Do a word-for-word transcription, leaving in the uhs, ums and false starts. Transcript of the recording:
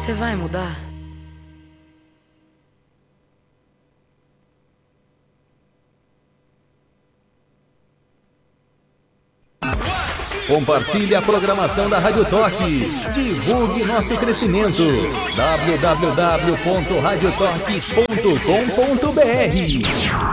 Você vai mudar? Compartilhe a programação da Rádio Toque. Divulgue nosso crescimento. w w w ponto rádio toque ponto com ponto b r